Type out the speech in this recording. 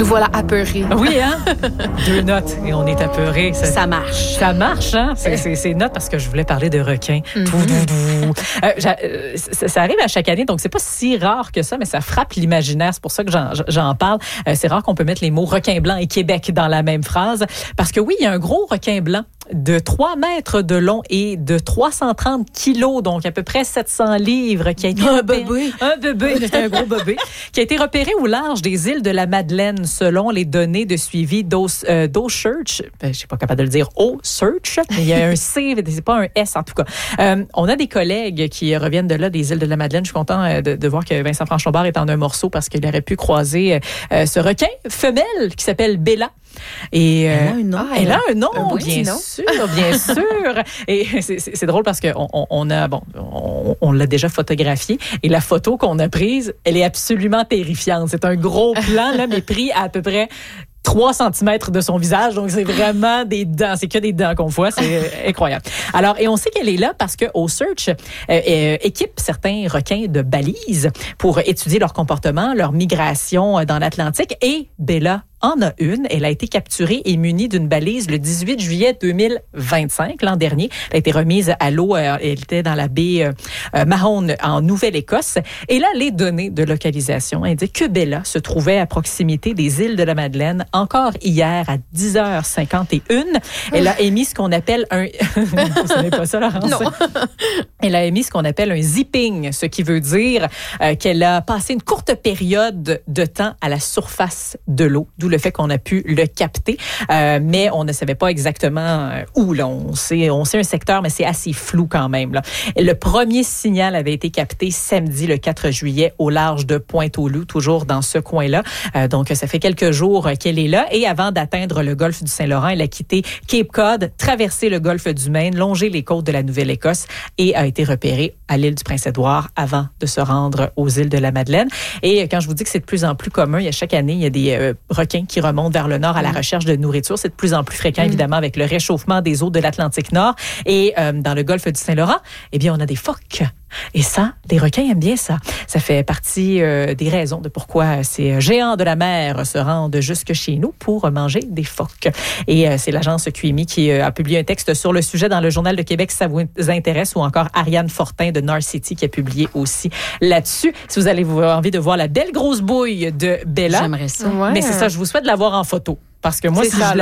Nous voilà apeurés. Oui, hein? 2 notes et on est apeurés. Ça marche. Ça marche, hein? C'est notes parce que je voulais parler de requins. Ça arrive à chaque année, donc c'est pas si rare que ça, mais ça frappe l'imaginaire. C'est pour ça que j'en parle. C'est rare qu'on peut mettre les mots requin blanc et Québec dans la même phrase. Parce que oui, il y a un gros requin blanc de 3 mètres de long et de 330 kilos, donc à peu près 700 livres, qui a été Un bébé, c'est un gros bébé, qui a été repéré au large des îles de la Madeleine, selon les données de suivi d'O-Search. Je suis pas capable de le dire, O-Search, mais il y a un C, c'est pas un S en tout cas. On a des collègues qui reviennent de là, des îles de la Madeleine. Je suis content de voir que Vincent Franchon-Bar est en un morceau parce qu'il aurait pu croiser ce requin femelle qui s'appelle Bella. Et elle a un nom, bien sûr. Et c'est drôle parce que on l'a déjà photographié et la photo qu'on a prise, elle est absolument terrifiante. C'est un gros plan là, mais pris à peu près 3 cm de son visage, donc c'est vraiment des dents, c'est que des dents qu'on voit, c'est incroyable. Alors, et on sait qu'elle est là parce que O-Search équipe certains requins de balises pour étudier leur comportement, leur migration dans l'Atlantique, et Bella en a une. Elle a été capturée et munie d'une balise le 18 juillet 2025, l'an dernier. Elle a été remise à l'eau. Elle était dans la baie Mahone, en Nouvelle-Écosse. Et là, les données de localisation indiquent que Bella se trouvait à proximité des îles de la Madeleine encore hier à 10h51. Elle a émis ce qu'on appelle un... Vous savez pas ça, Laurence? Non. Elle a émis ce qu'on appelle un zipping, ce qui veut dire qu'elle a passé une courte période de temps à la surface de l'eau, d'où le fait qu'on a pu le capter, mais on ne savait pas exactement où. Là. On sait un secteur, mais c'est assez flou quand même. Là. Et le premier signal avait été capté samedi, le 4 juillet, au large de Pointe-aux-Loups, toujours dans ce coin-là. Donc, ça fait quelques jours qu'elle est là. Et avant d'atteindre le golfe du Saint-Laurent, elle a quitté Cape Cod, traversé le golfe du Maine, longé les côtes de la Nouvelle-Écosse et a été repérée à l'île du Prince-Édouard avant de se rendre aux îles de la Madeleine. Et quand je vous dis que c'est de plus en plus commun, chaque année, il y a des requins qui remontent vers le nord à la recherche de nourriture. C'est de plus en plus fréquent, évidemment, avec le réchauffement des eaux de l'Atlantique Nord. Et dans le golfe du Saint-Laurent, eh bien, on a des phoques. Et ça, les requins aiment bien ça. Ça fait partie des raisons de pourquoi ces géants de la mer se rendent jusque chez nous pour manger des phoques. Et c'est l'agence QMI qui a publié un texte sur le sujet dans le Journal de Québec, si ça vous intéresse, ou encore Ariane Fortin de North City qui a publié aussi là-dessus. Si vous avez envie de voir la belle grosse bouille de Bella. J'aimerais ça. Mais c'est ça, je vous souhaite de la voir en photo. Parce que moi, si ça, je